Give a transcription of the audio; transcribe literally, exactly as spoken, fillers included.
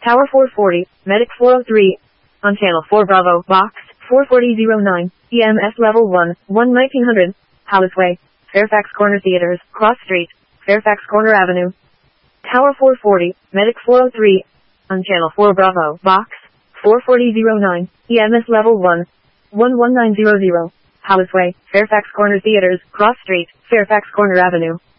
Tower four forty, Medic four oh three. On Channel four Bravo, Box four forty oh nine, E M S Level one, one nineteen hundred, Hollis Way, Fairfax Corner Theaters, Cross Street, Fairfax Corner Avenue. Tower four forty, Medic four oh three. On Channel four Bravo, Box four forty oh nine, E M S Level one, one one nine hundred, Hollis Way, Fairfax Corner Theaters, Cross Street, Fairfax Corner Avenue.